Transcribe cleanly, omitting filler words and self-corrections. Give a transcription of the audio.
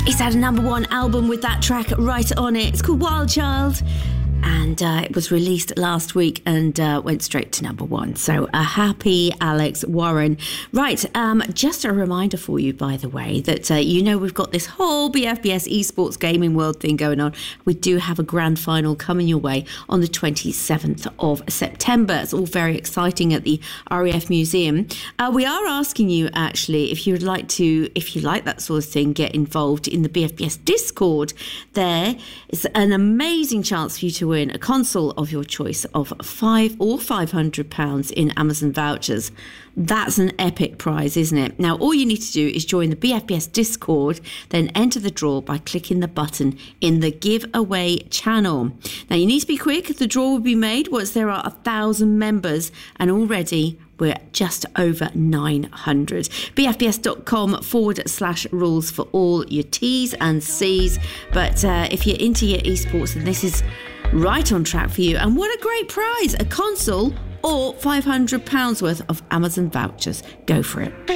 It's had a #1 album with that track right on it. It's called Wild Child. And it was released last week and went straight to #1. So a happy Alex Warren. Right, just a reminder for you, by the way, that we've got this whole BFBS esports gaming world thing going on. We do have a grand final coming your way on the 27th of September. It's all very exciting at the RAF Museum. We are asking you, actually, if you like that sort of thing, get involved in the BFBS Discord. There is an amazing chance for you to win a console of your choice of £500 or £500 in Amazon vouchers. That's an epic prize, isn't it? Now, all you need to do is join the BFBS Discord, then enter the draw by clicking the button in the giveaway channel. Now, you need to be quick. The draw will be made once there are 1,000 members, and already we're just over 900. BFBS.com/rules for all your T's and C's. But if you're into your esports, then this is right on track for you. And what a great prize, a console or £500 worth of Amazon vouchers. Go for it.